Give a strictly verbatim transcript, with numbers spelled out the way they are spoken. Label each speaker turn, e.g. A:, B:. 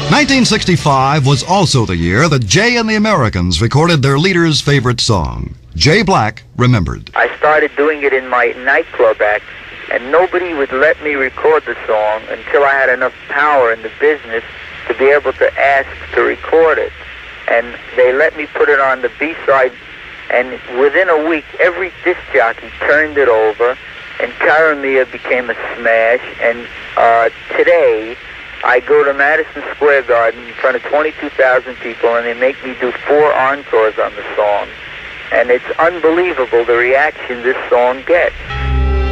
A: nineteen sixty-five was also the year that Jay and the Americans recorded their leader's favorite song, Jay Black Remembered.
B: I started doing it in my nightclub act, and nobody would let me record the song until I had enough power in the business to be able to ask to record it. And they let me put it on the B-side, and within a week, every disc jockey turned it over, and Cara Mia became a smash. And uh, today, I go to Madison Square Garden in front of twenty-two thousand people, and they make me do four encores on the song. And it's unbelievable the reaction this song gets.